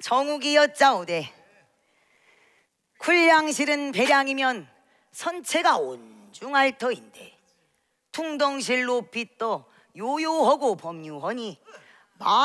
정욱이 여짜오되 군량실은 배량이면 선체가 온중할 터인데 퉁덩실 높이 떠 요요하고 법유하니